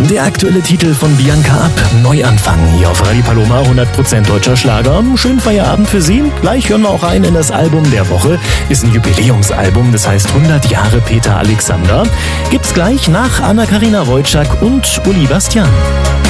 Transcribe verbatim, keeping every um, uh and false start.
Der aktuelle Titel von Bianca Ab, Neuanfang, hier auf Radio Paloma, hundert Prozent deutscher Schlager. Schönen Feierabend für Sie. Gleich hören wir auch rein in das Album der Woche. Ist ein Jubiläumsalbum, das heißt hundert Jahre Peter Alexander. Gibt's gleich nach Anna-Karina Wojcik und Uli Bastian.